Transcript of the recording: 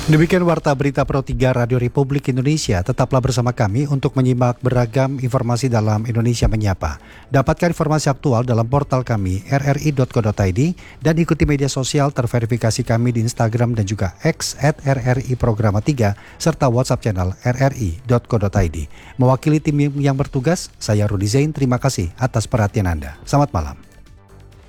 Demikian Warta Berita Pro 3 Radio Republik Indonesia. Tetaplah bersama kami untuk menyimak beragam informasi dalam Indonesia Menyapa. Dapatkan informasi aktual dalam portal kami rri.co.id dan ikuti media sosial terverifikasi kami di Instagram dan juga X @RRI-Programa3 serta WhatsApp channel rri.co.id. Mewakili tim yang bertugas, saya Rudi Zain, terima kasih atas perhatian Anda. Selamat malam.